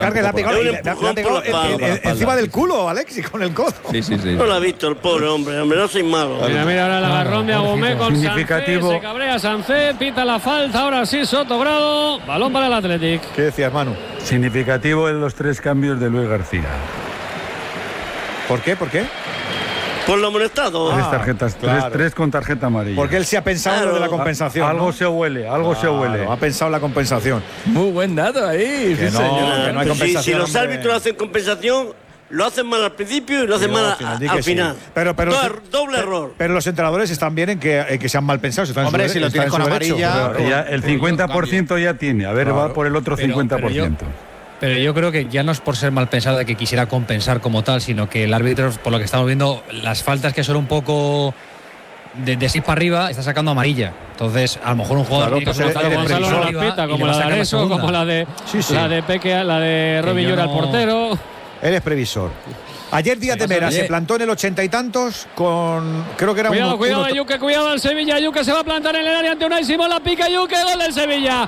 Carga el látigo encima del culo, Alexis, con el codo. Sí. No lo ha visto el pobre hombre, no soy malo. Mira ahora el agarrón de Agumé con Sánchez. Se cabrea Sánchez, pita la falta. Ahora sí, Sotogrado. Balón para el Athletic. ¿Qué decías, Manu? Significativo en los 3 cambios de Luis García. ¿Por qué? Por lo amonestado. 3 tarjetas, claro. 3 con tarjeta amarilla. Porque él sí ha pensado en lo de la compensación. Algo ¿no? se huele. Ha pensado en la compensación. Muy buen dato ahí. Que no hay compensación. Si los árbitros hacen compensación, lo hacen mal al princiio y lo hacen mal al final. Sí. Pero doble error. Pero los entrenadores están bien en que sean mal pensados. Hombre, si lo tienes con amarilla. Ya el 50% ya tiene. A ver, claro. Va por el otro 50%. Pero yo creo que ya no es por ser mal pensado de que quisiera compensar como tal, sino que el árbitro, por lo que estamos viendo, las faltas que son un poco de 6 para arriba, está sacando amarilla. Entonces, a lo mejor un jugador tiene que Gonzalo no las pita, como la de Areso, como la de Peque, la de Robi Llora, el portero. Eres previsor. Ayer Díaz de Mera se plantó en el 80 y tantos con, creo que era cuidado de Yuque, cuidado del Sevilla. Yuque se va a plantar en el área ante Unai Simón, la pica Yuque, gol del Sevilla.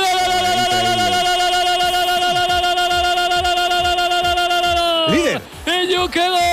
Líder. Yuque, gol.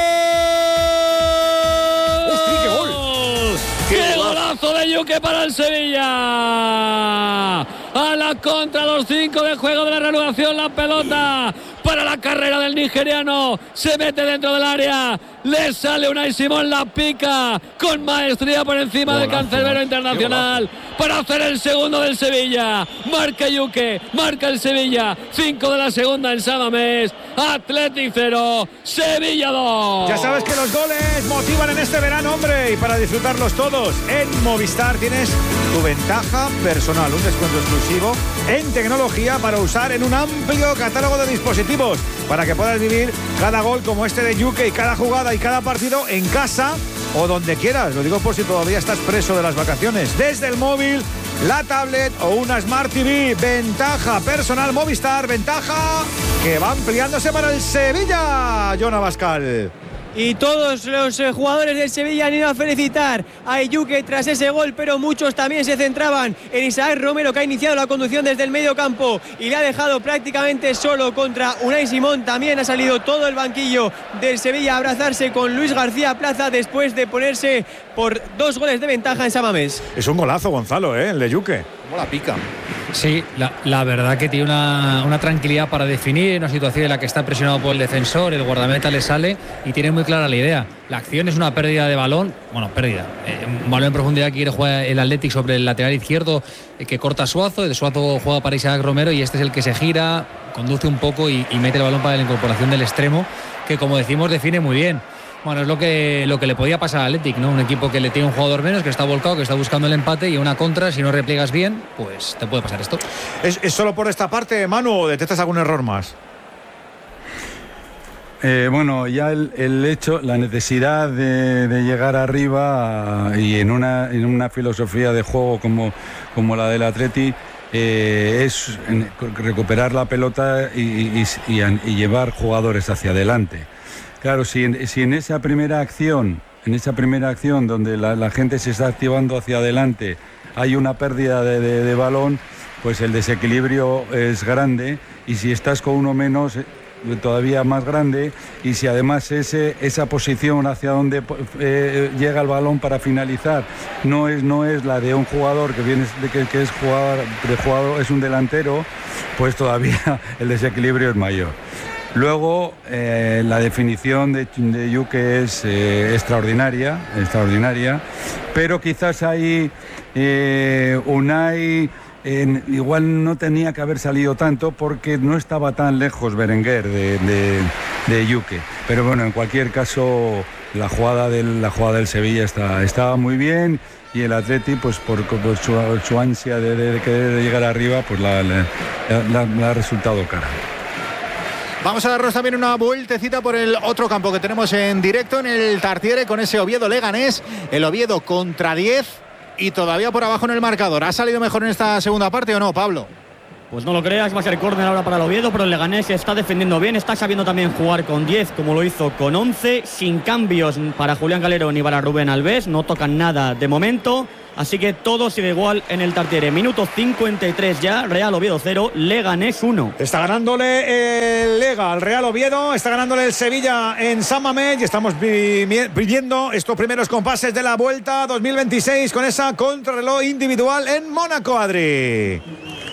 ¡Qué gol! ¡Qué golazo de Yuque para el Sevilla! A la contra, los 5 de juego de la reanudación, la pelota para la carrera del nigeriano, se mete dentro del área, le sale Unai Simón, la pica con maestría por encima del cancerbero internacional para hacer el segundo del Sevilla. Marca Yuque, marca el Sevilla, 5 de la segunda en San Mamés. Athletic 0, Sevilla 2. Ya sabes que los goles motivan en este verano, hombre, y para disfrutarlos todos en Movistar tienes tu ventaja personal, un descuento exclusivo en tecnología para usar en un amplio catálogo de dispositivos, para que puedas vivir cada gol como este de Yuque y cada jugada y cada partido en casa o donde quieras. Lo digo por si todavía estás preso de las vacaciones. Desde el móvil, la tablet o una Smart TV. Ventaja personal Movistar, ventaja que va ampliándose para el Sevilla. Jon Abascal. Y todos los jugadores del Sevilla han ido a felicitar a Yuque tras ese gol, pero muchos también se centraban en Isaac Romero, que ha iniciado la conducción desde el medio campo y le ha dejado prácticamente solo contra Unai Simón. También ha salido todo el banquillo del Sevilla a abrazarse con Luis García Plaza después de ponerse por 2 goles de ventaja en San Mamés. Es un golazo, Gonzalo, el de Yuque. ¿Cómo la pica? Sí, la verdad que tiene una tranquilidad para definir, una situación en la que está presionado por el defensor, el guardameta le sale y tiene muy clara la idea. La acción es una pérdida de balón, pérdida. Un balón en profundidad que quiere jugar el Athletic sobre el lateral izquierdo que corta Suazo, el Suazo juega para Isaac Romero y este es el que se gira, conduce un poco y mete el balón para la incorporación del extremo, que como decimos define muy bien. Bueno, es lo que le podía pasar al Athletic, ¿no? Un equipo que le tiene un jugador menos, que está volcado, que está buscando el empate y una contra, si no repliegas bien, pues te puede pasar esto. ¿Es solo por esta parte, Manu, o detectas algún error más? Ya el hecho, la necesidad de llegar arriba y en una filosofía de juego como la del Athletic, es recuperar la pelota y llevar jugadores hacia adelante. Claro, si en esa primera acción donde la gente se está activando hacia adelante, hay una pérdida de balón, pues el desequilibrio es grande, y si estás con uno menos, todavía más grande, y si además esa posición hacia donde llega el balón para finalizar no es la de un jugador que es un delantero, pues todavía el desequilibrio es mayor. Luego, la definición de Yuque es extraordinaria, pero quizás ahí Unai igual no tenía que haber salido tanto porque no estaba tan lejos Berenguer de Yuque. Pero bueno, en cualquier caso, la jugada del Sevilla estaba muy bien, y el Atleti, pues por su ansia de querer llegar arriba, pues la ha resultado cara. Vamos a darnos también una vueltecita por el otro campo que tenemos en directo en el Tartiere con ese Oviedo Leganés. El Oviedo contra 10 y todavía por abajo en el marcador. ¿Ha salido mejor en esta segunda parte o no, Pablo? Pues no lo creas, va a ser córner ahora para el Oviedo, pero el Leganés está defendiendo bien, está sabiendo también jugar con 10 como lo hizo con 11, sin cambios para Julián Calero ni para Rubén Alves, no tocan nada de momento, así que todo sigue igual en el Tartiere. Minuto 53 ya, Real Oviedo 0, Leganés 1. Está ganándole el Lega al Real Oviedo, está ganándole el Sevilla en San Mamés y estamos viviendo estos primeros compases de la Vuelta 2026 con esa contrarreloj individual en Mónaco, Adri.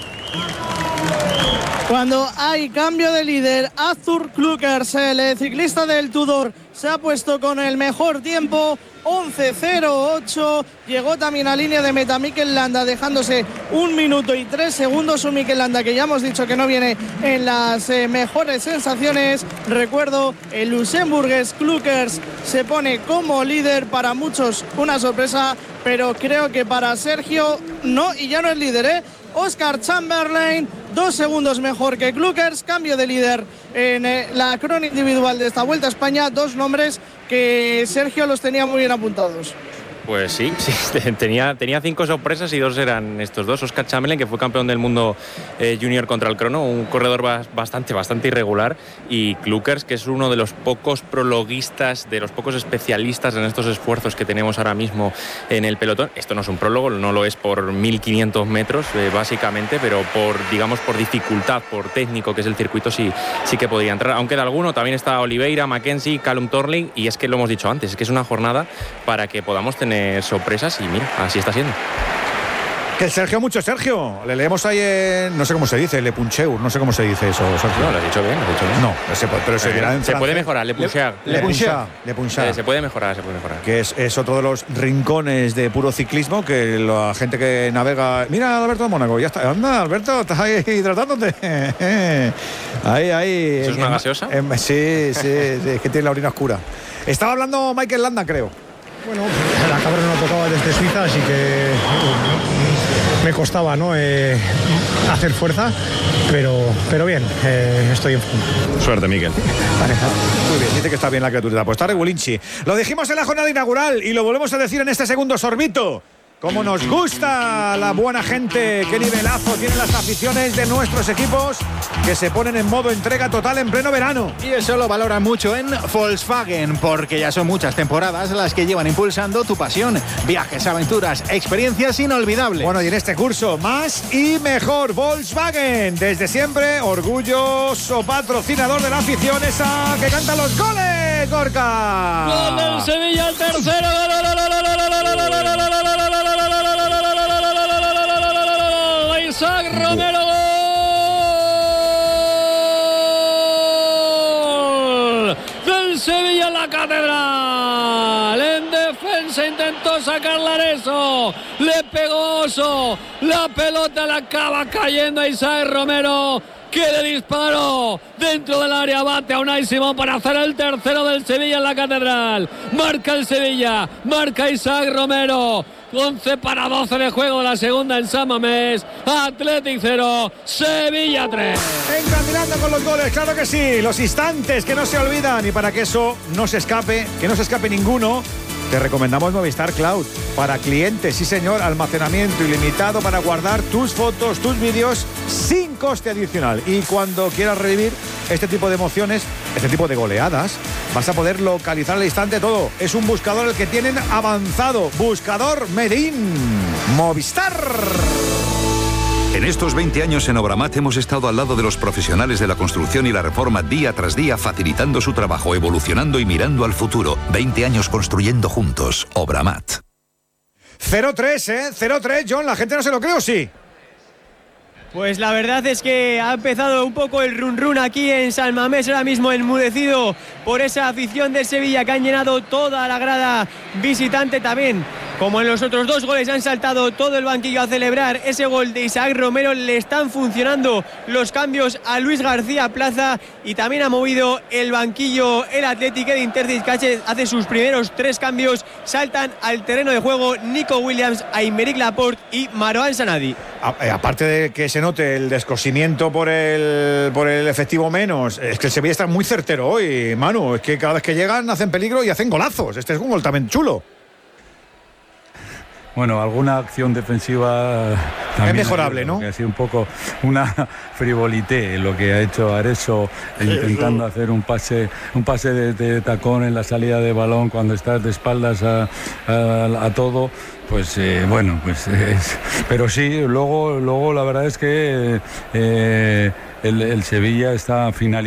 Cuando hay cambio de líder, Arthur Klukers, el ciclista del Tudor, se ha puesto con el mejor tiempo, 11.08. Llegó también a línea de meta Mikel Landa, dejándose 1 minuto y 3 segundos. Un Mikel Landa que ya hemos dicho que no viene en las mejores sensaciones. Recuerdo, el luxemburgués Klukers se pone como líder, para muchos una sorpresa, pero creo que para Sergio no, y ya no es líder, Oscar Chamberlain, 2 segundos mejor que Klukers, cambio de líder en la crónica individual de esta Vuelta a España. 2 nombres que Sergio los tenía muy bien apuntados. Pues sí, tenía 5 sorpresas y 2 eran estos dos. Oscar Chamberlain, que fue campeón del mundo junior contra el crono, un corredor bastante irregular, y Klukers, que es uno de los pocos prologuistas, de los pocos especialistas en estos esfuerzos que tenemos ahora mismo en el pelotón. Esto no es un prólogo, no lo es por 1500 metros básicamente, pero por dificultad, por técnico que es el circuito, sí que podría entrar. Aunque de alguno también está Oliveira, Mackenzie, Callum Torling, y es que lo hemos dicho antes, es que es una jornada para que podamos tener sorpresas, y mira, así está siendo. Que el Sergio, mucho Sergio. Le leemos ahí en, no sé cómo se dice, Le Puncheur, no sé cómo se dice eso, Sergio. No, lo has dicho bien. No, pero se dirá en se francés. puede mejorar, Le Puncheur. Se puede mejorar. Que es otro de los rincones de puro ciclismo, que la gente que navega... Mira, Alberto de Mónaco, ya está. Anda, Alberto, estás ahí hidratándote. Ahí. ¿Eso es una gaseosa? Sí, es que tiene la orina oscura. Estaba hablando Mikel Landa, creo. Bueno, la cabra no tocaba desde Suiza, así que me costaba, ¿no?, hacer fuerza, pero bien, estoy en forma. Suerte, Mikel. Vale, muy bien, dice que está bien la criatura. Pues está Regulinchi. Lo dijimos en la jornada inaugural y lo volvemos a decir en este segundo sorbito. Como nos gusta la buena gente, qué nivelazo tienen las aficiones de nuestros equipos, que se ponen en modo entrega total en pleno verano. Y eso lo valoran mucho en Volkswagen, porque ya son muchas temporadas las que llevan impulsando tu pasión. Viajes, aventuras, experiencias inolvidables. Bueno, y en este curso, más y mejor. Volkswagen, desde siempre, orgulloso patrocinador de la afición, esa que canta los goles, Gorka. Gol del Sevilla, el tercero. Isaac Romero, gol del Sevilla en la Catedral. En defensa intentó sacar Lareso, le pegó Oso, la pelota le acaba cayendo a Isaac Romero, que le disparó dentro del área, bate a Unai Simón para hacer el tercero del Sevilla en la Catedral. Marca el Sevilla, marca Isaac Romero. 11:12 de juego de la segunda en San Mamés. Athletic 0, Sevilla 3. Encandilando con los goles, claro que sí. Los instantes que no se olvidan, y para que eso no se escape, que no se escape ninguno, te recomendamos Movistar Cloud. Para clientes, sí señor, almacenamiento ilimitado para guardar tus fotos, tus vídeos sin coste adicional. Y cuando quieras revivir este tipo de emociones, este tipo de goleadas, vas a poder localizar al instante todo. Es un buscador el que tienen avanzado. Buscador Medin. Movistar. En estos 20 años en Obramat hemos estado al lado de los profesionales de la construcción y la reforma día tras día, facilitando su trabajo, evolucionando y mirando al futuro. 20 años construyendo juntos. Obramat. 0-3, 0-3, John. ¿La gente no se lo cree o sí? Pues la verdad es que ha empezado un poco el run aquí en San Mamés, ahora mismo enmudecido por esa afición de Sevilla que han llenado toda la grada visitante también. Como en los otros 2 goles han saltado todo el banquillo a celebrar ese gol de Isaac Romero, le están funcionando los cambios a Luis García Plaza y también ha movido el banquillo el Athletic. Edin Terzic hace sus primeros 3 cambios, saltan al terreno de juego Nico Williams, Aymeric Laporte y Marouane Sanadi. Aparte de que se note el descosimiento por el efectivo menos, es que el Sevilla está muy certero hoy, Manu. Es que cada vez que llegan hacen peligro y hacen golazos. Este es un gol también chulo. Bueno, alguna acción defensiva Es mejorable, ¿no? Ha sido un poco una frivolité lo que ha hecho Arezzo, intentando hacer un pase de tacón en la salida de balón cuando estás de espaldas a todo. Pues bueno, pero sí, luego la verdad es que el Sevilla está finalizando.